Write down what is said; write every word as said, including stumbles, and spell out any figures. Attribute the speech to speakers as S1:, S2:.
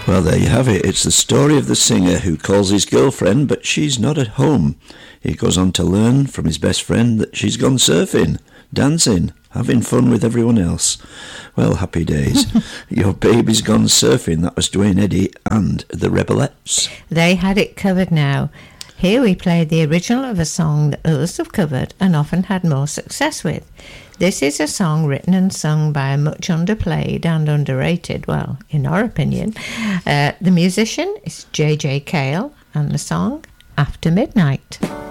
S1: Well, there you have it. It's the story of the singer who calls his girlfriend, but she's not at home. He goes on to learn from his best friend that she's gone surfing, dancing, having fun with everyone else. Well, happy days. Your Baby's Gone Surfing, that was Duane Eddy and the Rebelettes.
S2: They had it covered now. Here we played the original of a song that others have covered and often had more success with. This is a song written and sung by a much underplayed and underrated, well, in our opinion. Uh, the musician is J J Cale and the song After Midnight.